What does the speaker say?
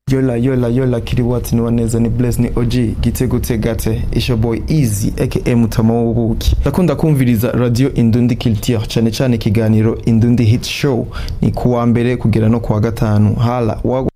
Yola kiriwati ni waneza ni Bless ni OG gite gate isha boy Easy aka Mutama w'ubuki. Ndakunda kumviriza Radio Indundi Culture cyane ikiganiro Indundi Hit Show ni kuwa mbere kugera no kuwa gatanu hala